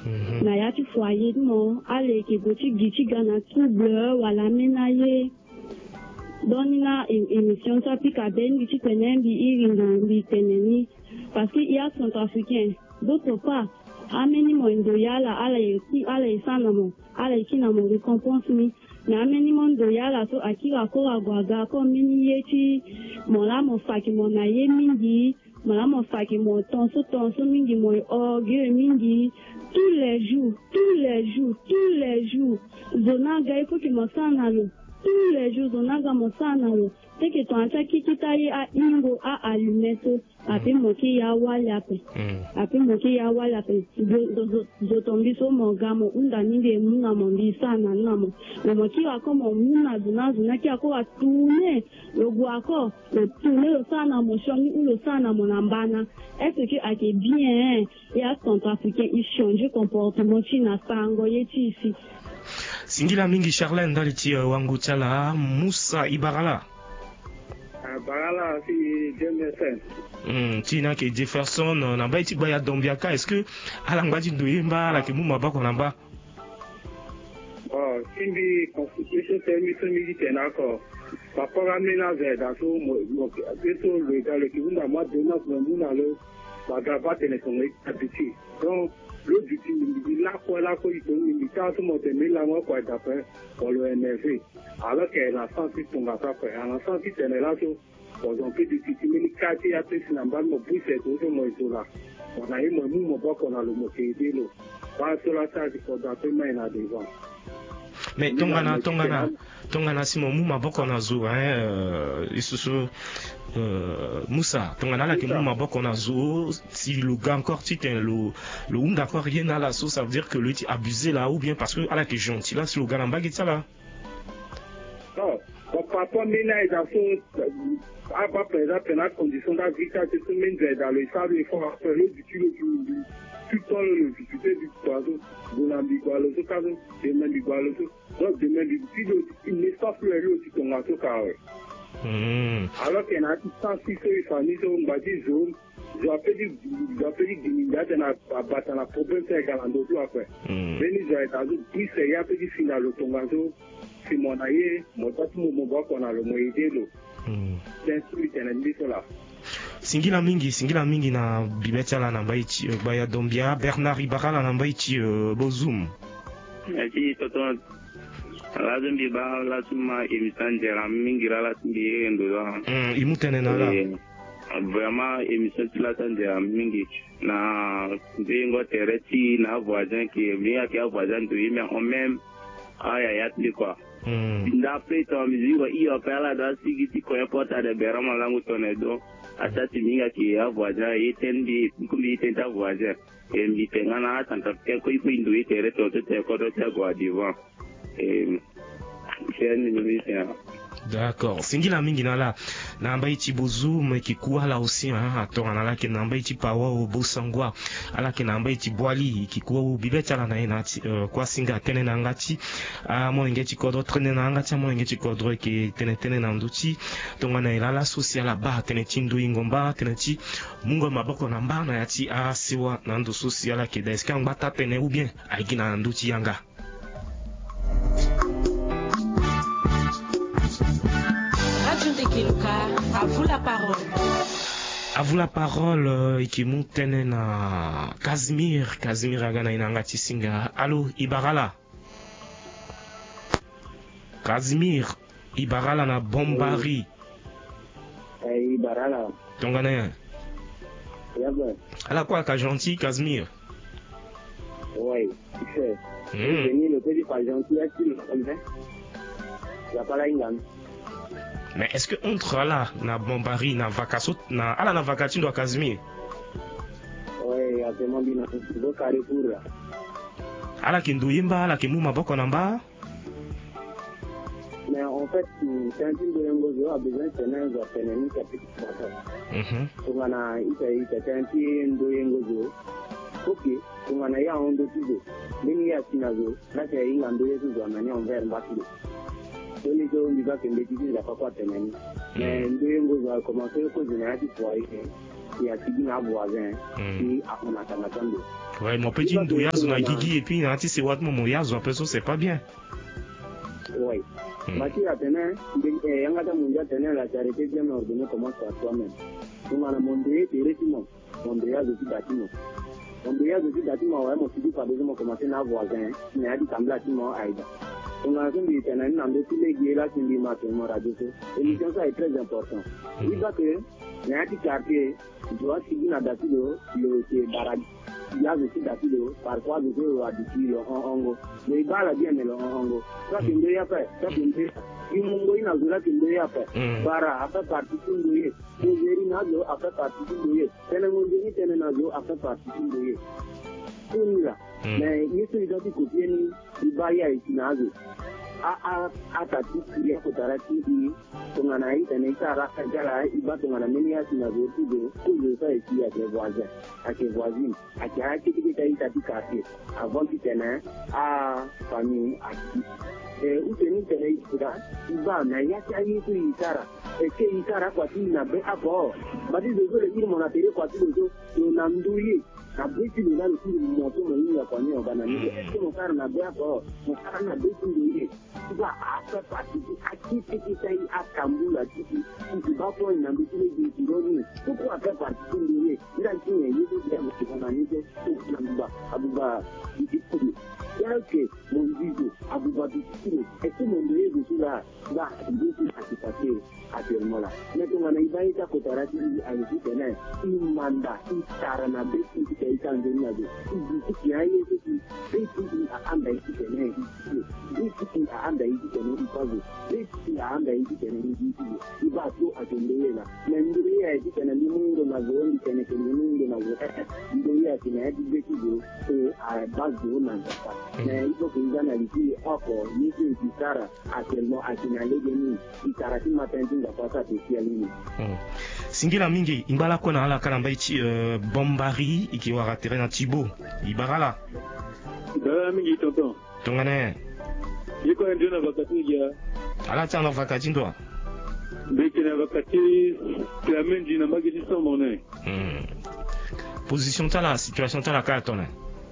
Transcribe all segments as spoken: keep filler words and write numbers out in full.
na ya ti foyer mo ale ke boti gichi gana trouble wala menaye donina émission ça pika ben gichi tenembi iringa mbi teneni parce que il y a centrafricain d'autre part ameni mo ndoyala ala yesi ala isana mo ala ikina mo récompense mi na ameni mo ndoyala so akira ko agwaga ko meni yeti mo la mo faki mo na ye mingi mo la mo faki mo tonso tonso mingi mo orgue mingi tous les jours tous les jours tous les jours zonaga il faut que mo sana lo tous les jours zonaga mo sana lo c'est que ton acha kikitaye a ingo a alumeto ape moki ya wala pe ape moki ya wala pe zo zo tombi so mogamo unda ninde muna mondi sana namo na moki wako mo muna zuna zuna ki ako atune logo ako le tune lo sana mo shoni ou lo sana mo nambana est-ce que ake bien ya centrafricain il change comportement china sango yeti ici Singila mingi Charlène ndaliti wangu chala Musa Ibarala Barala si Jefferson. Hmm, tina ke Jefferson na ba iti baya dombiaka est-ce que ala ngbaji ndoyemba la ke muma bako namba? Oh, simbi constitution permission militaire nako. Papa ramena vers so mo mo eso le gars le kibunda moi dona mo muna lo ba gaba tene son habitué. Donc le du il la quoi la quoi il il quand mo te me la mo quoi d'après pour le N F V. Alors qu'elle a senti ton gars après, elle a senti tene là so on peut difficilement les quartiers à plus n'importe mon bouche et tout moi là. On a eu mon mou mon on a le mot qui est là. Pas sur la table pour d'après main là devant. Mais tongana tongana tongana si mon mou maboko na zo hein isusu Moussa tongana la ke mou maboko na zo si le gars encore titre le le ou d'accord rien à la sauce ça veut dire que le ti abusé là ou bien parce que à la que gentil là si le gars en bas ça là. Non, papa mena est dans son à pas présent la condition d'habitat c'est tout même dans le sable il faut faire le du tout tout le temps le difficulté du poisson vous n'avez pas le cas de même du bal donc de même du tout il n'est pas plus élevé aussi qu'on a tout carré alors qu'il y a cent six familles on va dire zone je appelle dit je appelle dit dignité dans la battre la problème c'est également d'autres après mais nous avons dit plus c'est y a petit final le tongazo si mon aïe mon tatu mon bas qu'on a le moyen de c'est celui qui est dit cela. Singila mingi singila mingi na bibetia la na baiti baya dombia Bernard Ibarala na baiti bozum. Ati toto la zombi ba la suma émission de mingi la sumbi endo la. Mm imutene na la. Vraiment émission la sande mingi na ndengo tereti na voisin qui vient qui a voisin de lui mais en même aya yatli quoi. D'après ton musique il appelle la dans sigiti ko importa de berama langu tonedo asati minga ki ya voisin etendi kumi tenta voisin et mi tengana tanta ko ipo indu itere to te ko do te go adivan et c'est une musicien. D'accord. Singila mingi na la namba iti bozum ki kuala aussi hein atonga na la ke namba iti pawa o bosangwa ala ke namba iti boali ki kuwa u bibeta la na ina uh, kwa singa tene na ngati a mo ngeti kodro trene na ngati mo ngeti kodro ke tene tene na nduti tonga na ila la sociala ba tene tindu ingomba tene ti mungo maboko na mba na yati a siwa na ndu sociala ke deska ngata tene ou bien agina nduti yanga. À vous la parole. À vous la parole, ikimutene na Casimir, Casimir agana inangati singa. Allô, Ibarala. Casimir, Ibarala na Bombari. Eh, Ibarala. Tongana. Yaba. Ala quoi, ka gentil, Casimir? Oui, c'est. Hmm. Venu le petit pas gentil, est-ce qu'il le Il a pas la ingane. Mais est-ce que entre là na Bombari na vacation na ala na vacation do Casimir? Oui, a tellement bien do Carrefour là. Ala kindu yimba ala kimu maboko namba? Mais en fait, c'est un film de Ngozo a besoin de tenir un phénomène qui a plus de temps. Mhm. Donc on a il c'est un film de Ngozo. OK, donc on a ya on do tudo. Mini ya sinazo, na c'est il ando yesu zo na envers mbakilo. Tony Joe dit que les études n'ont pas quoi tenir. Mais nous avons commencé à cause de la vie pour aller. Il y a des voisins qui ont attendu. Ouais, mon petit Ndouyazo na Guigui et puis Nanti c'est Watmo Moyazo, après ça c'est pas bien. Oui. Mati a tenu, Yangata Mundia tenait la charité bien ordonnée commence par soi-même. Donc on a monté et récemment, on déa de bâtiment. On déa de bâtiment, ouais, mon fils pas besoin de commencer à voisin, mais a dit comme bâtiment Aïda. Donc on a dit que nous avons tous les guerres là qui nous matent mon radio. L'émission ça est très important. Il va que, il y a un petit quartier, il doit seguir la date de le barrage. Il y a aussi d'affiler, parfois de faire additif en Ango. Mais il va la bien, mais en Ango. Ça, c'est une idée à faire. Ça, c'est une idée. Il m'a envoyé dans le lac, une idée à faire. Bara, à faire partie de l'ouïe. Il y a une à faire partie de l'ouïe. C'est un monde qui est un nazo à faire partie de l'ouïe. Tout là. Mais il y a des gens qui copient, ils baillent à Itinazo. A a a tati kuria kotarati di tongana ita ne tara kajala iba tongana meni ya sinazo tudo kuzo sa esi ya ke voisin a ke voisine a ke a ke ke tai tati quartier avant que tena a famille a eh uteni tena ita iba na ya ke ayi tu itara e ke itara kwa tina be apo badi dozo le ir monatere kwa tudo na mduyi na beti lula lusi moto mo ya kwa ni ogana ni e mo kara na be apo mo kara na beti nduyi va après partir à qui c'est qui ça à Kamboul à qui qui va pour une ambition de Tironi pourquoi faire partie de lui il a dit il est bien que on a mis tout Namba Abouba dit que mon vidéo Abouba dit et tout mon dieu de tout là là il dit à se passer actuellement là mais on a iba ita kotarati a dit que là il manda il tarana beti qui est en demi il dit qu'il y a eu qui beti a anda qui que là il a anda hizi kwenye ipazo basi anda hizi kwenye hizi ibatu atendela na ndio hizi kwenye mungu na zooni kwenye kwenye mungu na zote ndio ya kina hizi beki zo a bazo na ndio na hizo kingana liki hapo hizi kitara atemo akina legeni itarati matenzinga kwa sababu ya nini Singila mingi imbala kwa na ala kalamba ichi bombari ikiwa ratere na Tibo ibarala ibara mingi tonton tongane Yiko ndio na wakati ya ala tana wakati ndo beki na wakati la menji na magidi sans monnaie hmm position ta la situation ta la ka tona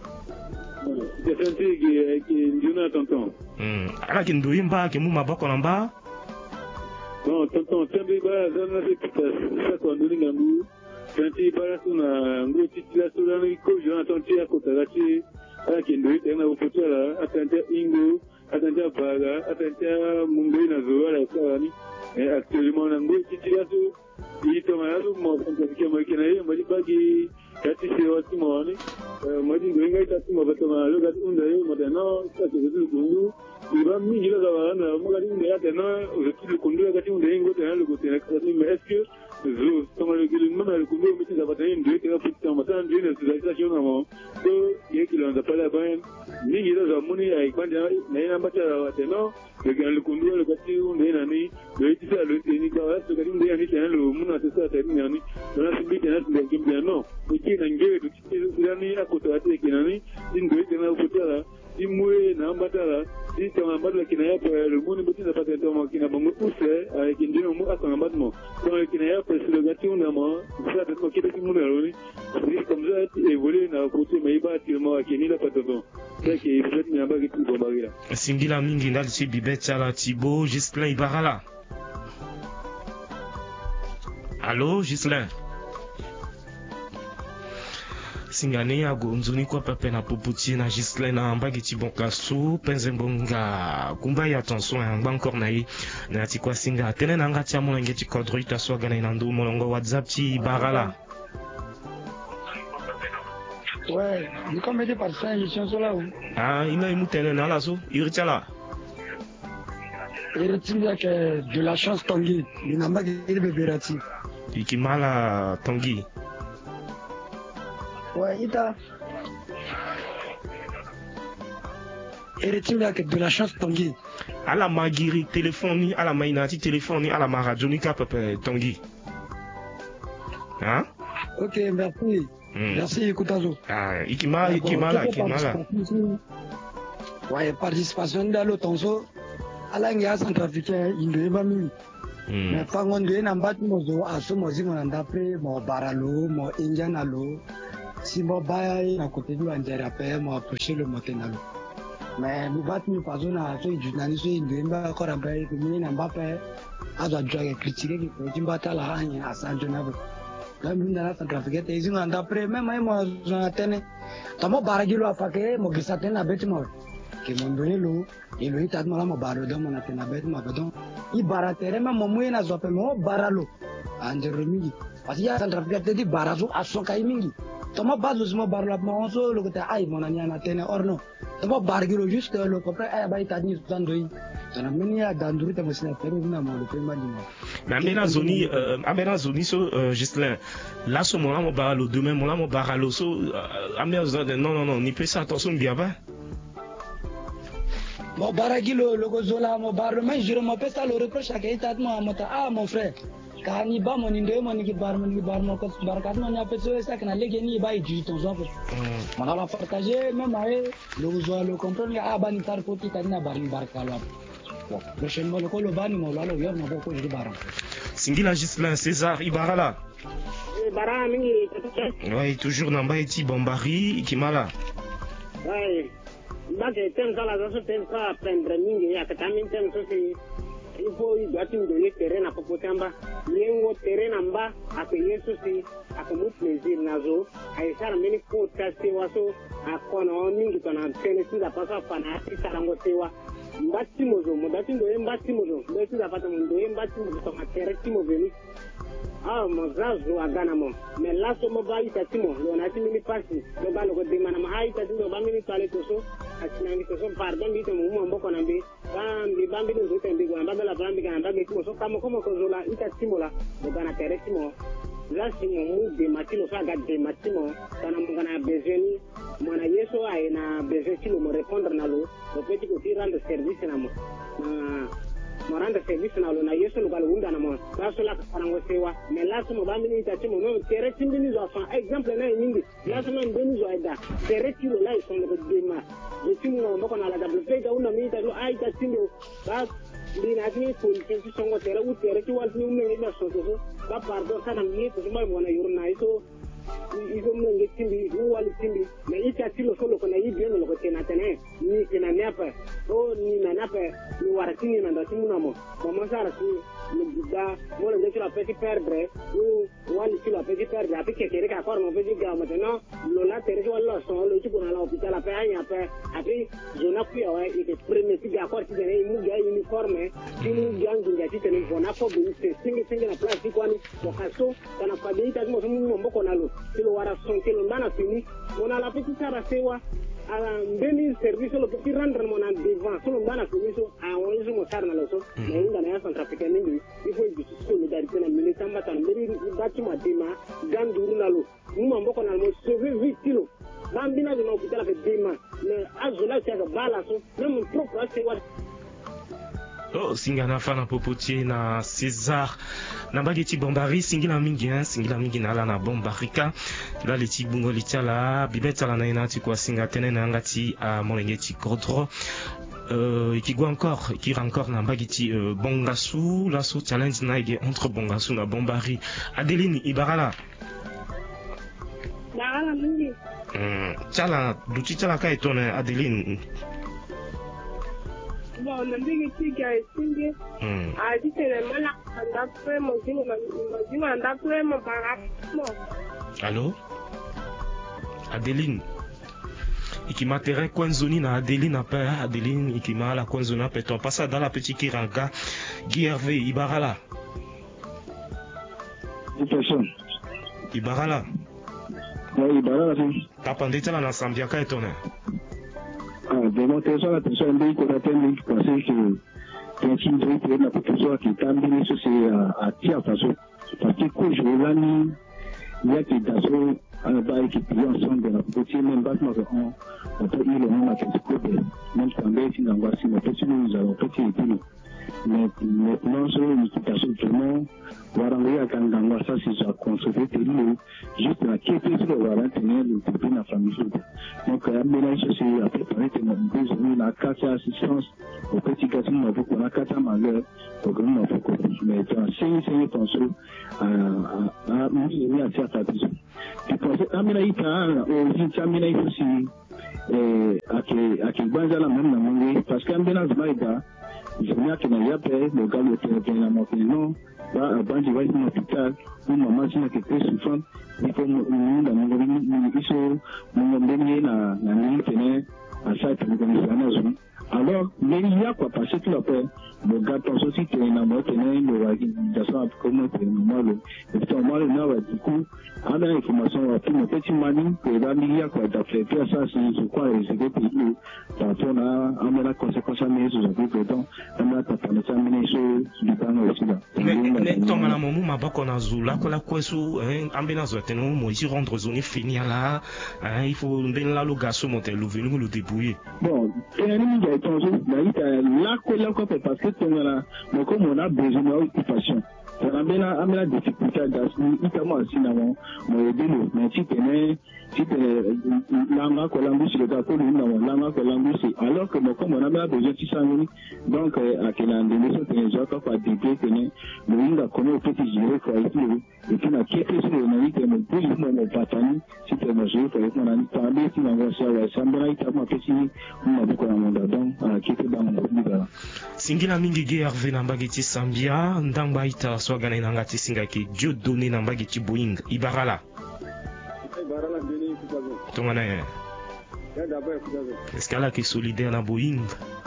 de senti ki ki ndio na tonton hmm ala ki ndo imba ki mu maboko namba non tonton tembe ba zana se kita sa ko ndo ngangu senti ba suna ngo titila sura ni ko jona tonti ya kotarati ala ki ndo tena upotela atante ingo atanta baga atanta mungoi na zoa la kani eh actuellement na ngoi titila tu ito mayalu mo kontakia makina hiyo mali bagi kati se watu mwani mali ngoinga itatu mabato malo kati unda hiyo modano kati zetu kundu iba mingi la zawana mo kati unda yake na zetu kundu kati unda ingo tena luko tena kati mais est-ce que zo toma le gili mama le kundu miti za bataye ndio tena puta matana ndio na zizalisha shona mo to yeki lo nda pala bayan mingi la zamuni aikwanja na ina mbata wa tena le kundu le kati unda ina ni le tisa le teni kwa so kati unda yani tena lo muna tesa tena yani na sibi tena ndio no na ngewe tukirani akotoate kinani ndio tena ukutala imwe na ambatala ita ambatala kinaya pa lumuni butina patento mo kinabongo use kinjino mu akanga matmo kwa kinaya pa silogati unamo sa tetmo kita kimuna loni ni comme ça évoluer na côté maiba tilmo akinila patento donc il faut ni ambaki tuko bagira singila mingi ndali ci bibeta la Tibo Gislain Ibarala. Allô Gislain Singane ya gonzuni kwa pepe na puputi na Gislain na ambagi tibonkasu penzembonga kumba ya attention ya ngba encore na yi na tikwa singa tene na ngati ya monenge ti kodro ita swaga na inandu molongo WhatsApp ti Barala. Ouais, ni comme était par ça émission sur là où Ah, il m'a mutene na la so irichala. Irichala que de la chance Tanguy, ni namba ki beberati. Ikimala Tanguy. Ouais, ita. Irichala que de la chance Tanguy. À la magiri téléphone, à la mainati téléphone, à la maradjonika pepe Tanguy. Hein? Ok, merci. Mm. Merci, écoutazo. Ah, ikimala, ikimala, ikimala. Ouais, participation dans le tonso. Alangi ya centrafricain indo mami. Mais pangon de na mbati mozo aso mozi mo ndapre mo baralo mo indiana lo. si moi bail à côté de l'Andjera paye moi approcher le matin mais nous battons nous pas on a fait du journaliste il ne va encore un peu comme il n'a pas fait à doit jouer critiquer qui peut dire battre la haine à San Jonabo là nous dans la centrafrique et ils ont d'après même moi j'en attendais tamo baragilo afake mo gisatena na beti mo ke mo ndole lo e lo ita mo la mo baro do mo na tena beti mo bedon i baratere ma mo mu na zope mo baralo anjero mingi pasi ya centrafrique te di barazo asoka mingi tamo bazo mo barlo mo so lo kata ai mo na nya na tena orno tamo baragilo juste lo compre ai ba ita ni zandoi tana menia danduri te mo sina peru na mo lo prima di mo mais amena zoni amena zoni so Gislin là ce moment là mo baralo demain mo là mo baralo so amena non non non ni peut ça attention bien pas mo baragilo logo zola mo barlo mais je me pesa le reproche à ita mo amata ah mon frère kani ba mo ni ndo mo ni bar mo ni bar mo ko barkat mo nya peso ça kana lege ni ba ju ton zo mo la partager même ay logo zola le comprendre ah ba ni tar poti kana bar ni barkalo prochainement le ko lo bani mo la lo yo mo ko je baran Singila Gislin César Ibarala Bara mingi oui toujours namba eti bombari kimala oui bage tem sala zo tem ka prendre mingi ya katamin tem so si il faut il doit nous donner terrain à popotamba lengo terrain amba ake yeso si ake mu plaisir nazo ay sara mini ko tasti waso akono mingi tona tene su da pasa pana ati sarango tewa mbati mozo mbati ndo mbati mozo mbati da pata ndo mbati mozo to atere timo veni ah mozazo agana mo mais là so mo ba ita timo lo na timi pasi lo ba lo ko de mana ma ita timo ba mini pale to so asina ni to so pardon bi to mo mo mboko na mbi bambi bambi ndo to mbi kwa mbaba la bambi kana mbaba timo so kama kama ko zola ita timo la lo bana tere timo là si mo mu de matino so aga de matino kana mo kana bezeni mwana yeso ay na besoin timo mo répondre na lo lo petit ko ti rendre service na mo na mo rendre service na lo na yeso lo balo unda na mo la so la karango sewa mais là so mo ba mini ita timo no tere tindi ni zo fa exemple na yindi là so mo ndeni zo ida tere timo la so lo de ma je timo mo ko na la double fake una mi ita lo ay ita timo ba dina ni ko ti so ngo tere u tere ti wal ni me na so so ba pardon sana mi to mo mo na yurna iso iso mnenge timbi uwali timbi na ita tilo solo kuna hivi ndio loko tena tena ni kina napa o ni na napa ni waratini na ndo timu namo kwa sara si ni da wala ndio la petit perdre ou wali si la petit perdre api ke kere ka kwa mo petit ga maintenant lo la tere wala so lo tipo na la hospital api anya api api zona pia wa ike premier si ga kwa ti ne mu ga uniforme timu gangu ga ti tene zona ko bi se singi singi na place kwani wakaso kana fadita mo mo mboko nalo kilo wara son kilo ndana fini mona la petite sara sewa ala mbeni service lo petit rendre mona devant solo ndana fini so a wonzo mo sarna lo so na inda na ya centrafrique ningi ifo du solidarité na militamba tan mberi batu madema ganduru nalo muma mboko na mo sauver huit kilo bambina de no hôpital avec dema le azola tia bala so même propre sewa. Oh, singana fana popotier na César na bageti bombari singila mingi hein singila mingi na la na bombarika la leti bungo litala bibeta la na inati kwa singa tene na ngati a molengeti kodro euh qui go encore qui encore na bageti euh, bongasu la so challenge na ige entre bongasu na bombari Adeline Ibarala Barala mingi hmm chala duti chala kai tone Adeline. Bon, le mbigi tiga esinge a dit le mala d'après mon dieu mon dieu d'après mon parapluie. Allô Adeline ikimatere kwanzoni na Adeline apa Adeline ikimala kwanzona peton passa dans la petite kiranga Guy Hervé Ibarala Ibarala oui Ibarala tapandeta na Sambia ka etone. Ah, vraiment, ça, la personne dit qu'on a tellement pensé que c'est une vraie pour la population qui est amenée sur ces à tiers façon. Parce que quand je l'ai mis, il y a des personnes à la base qui prient ensemble dans la population, même pas que on on peut y le monde à quelque chose. Même quand on est dans la voici, mais peut-être nous allons peut-être y aller. Mais maintenant, sur une situation vraiment, voilà, on a quand dans la ça, c'est ça, construire des lieux, juste la quête sur le voilà, tenir le début de la famille. Donc, il y a un mélange, c'est à préparer, on a quatre assistance au petit garçon, on a quatre malheurs, au grand enfant. Mais dans cinq, cinq pensées, à, à, à, à, à, à, à, à, amina ita o amina ifusi eh ake ake banza la même na mungi parce que ambena zbaida jumia kina yape le galo te na mokino ba banji va dans l'hôpital ou maman sina que très souffrante il faut nous na mungi iso mungi na na ni tene à ça que nous connaissons. Alors, mais il y a quoi parce que la paix, le gars pense aussi que na mo tene le da ça comme que moi le et moi le na du coup en la information tout mon petit mani que là il y a quoi da fait ça c'est quoi c'est que puis par rapport à amena conséquences mais je vous dis donc on a pas parlé ça mais sur du plan aussi là mais mais ton la momu mabako na zula ko la kwesu ambena zo tene mo ici rendre zone fini là il faut ben là le garçon monter le venu le débrouiller bon et ni j'ai entendu là ko là ko parce que ton là mais comme on a besoin d'occupation on a bien amena difficulté d'assumer notamment si na mo mo delo mais si tene si langa ko langu sur le gâteau ni na langa ko langu c'est alors que moi comme on a bien besoin de six cent mille donc à quel an de ce que j'ai pas dédié que ne le inga comme petit gérer quoi et puis na qui est sur le navire que mon plus mon patani si tu me joues pour mon ami también si na voici à sambra ita ma petit on a beaucoup à mon donc qui est dans mon livre singila mingi ge Hervé Nambagiti Sambia ndamba ita swagana inangati singaki Dieu donné Nambagiti Boeing Ibarala Ibarala Denis Kubazo tongana ya d'abord Kubazo est-ce qu'elle est solidaire na Boeing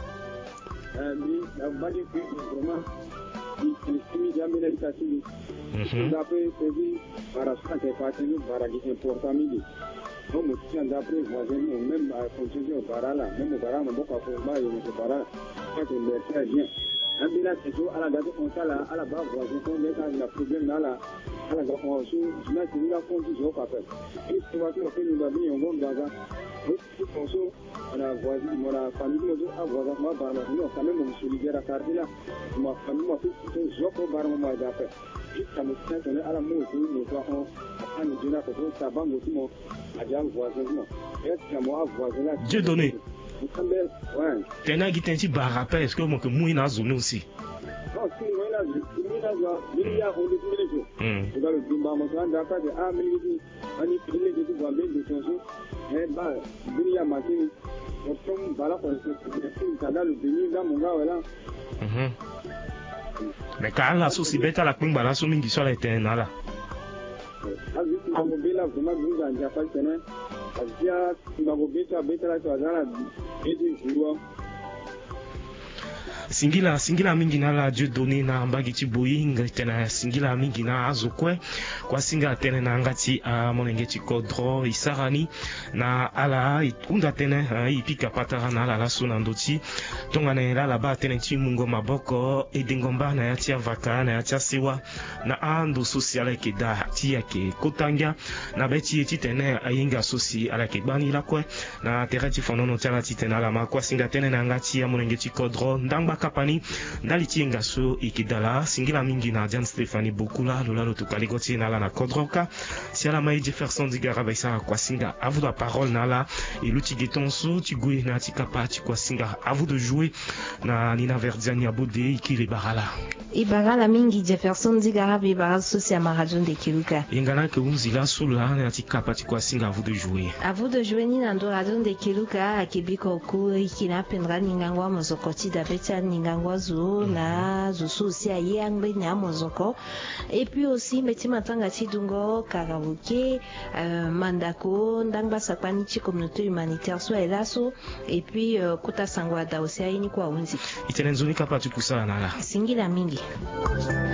euh oui Nambagiti vraiment il il jamais la situation d'après c'est dit para ça que parti para qui important midi donc si on d'après voisin même à continuer Barala même Barala beaucoup pour moi il est Barala ça que le très bien ambila c'est tout à la date on ça là à la base voisin on met dans la problème là là à la date on se je mets une confusion pas fait et c'est quoi que nous avons un bon bazar et on se on a voisin on a famille nous a voisin moi Barala non quand même on solidaire à carter là ma famille m'a fait tout joko Barala moi d'après ça me tient à la mot tout nous avons un déjà que ça va moi tout Adiam voisin moi est-ce que moi voisin là Dieu donné ouais tena gitenchi barapé est-ce que moi que moi na zone aussi non si moi là si là là il y a on dit les choses tu vas le dire moi ça d'accord de ah mais il ani pile de tout va bien de choses eh bah il y a matin on tombe bala pour c'est ça là le béni là mon gars là mhm mais quand la sauce bête la ping bala so mingi so la etena là azi ngobela vraiment nous en japan tena azia ngobeta beta la tazana eti zurwa singila singila mingi na la Dieu donné na mbagiti Boeing tena singila mingi na azokwe kwa singa tena na ngati a monengeti kodro isarani na ala ikunda tena ipika patara na la sona ndoti tonga na la ba tena ti mungo maboko edengomba na yatia vaka na yatia sewa na ando social ke da ti yake kotanga na beti eti tena ayinga sosi ala ke bani la kwe na terati fonono tala ti tena la makwa singa tena na ngati a monengeti kodro ndamba kapani ndali tienga so ikidala singila mingi na Diane Stéphanie Bokula lola lo tukali goti na la na kodroka si ala mai Jefferson Digara baisa kwa singa à vous la parole na la et l'outil getonso tigwe na tikapa ti kwa singa à vous de jouer na Nina Verdiani abode ikile barala Ibarala mingi Jefferson Digara be bara socia marajon de Kiluka ingana ke unzila sula na tikapa ti kwa singa à vous de jouer à vous de jouer ni na ndo radon de Kiluka akibiko ku ikina pendra ningangwa mozokoti da beta ningangwa zo na zo socia yangbe na mozoko et puis aussi meti matanga ti dungo karaoke euh, mandako ndangba sakwani ti communauté humanitaire so elaso et puis euh, kota sangwa da osia ini kwa unzi itenenzoni kapa ti kusala na la singila mingi